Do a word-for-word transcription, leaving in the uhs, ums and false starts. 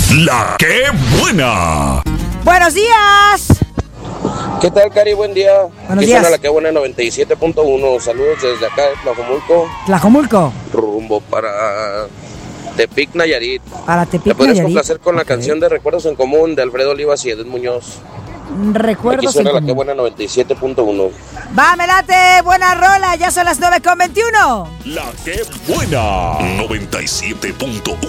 La que buena. Buenos días. ¿Qué tal, Cari? Buen día. Buenos Aquí días. suena La que buena noventa y siete punto uno. Saludos desde acá de Tlajomulco, Tlajomulco. rumbo para Tepic, Nayarit. Para ¿Te Tepic, puedes Nayarit. complacer con la Ok. canción de Recuerdos en Común de Alfredo Olivas y Edith Muñoz? Aquí Recuerdos en suena La que común. buena noventa y siete punto uno. Va, me late, buena rola, ya son las nueve con veintiuno. La que buena. noventa y siete punto uno.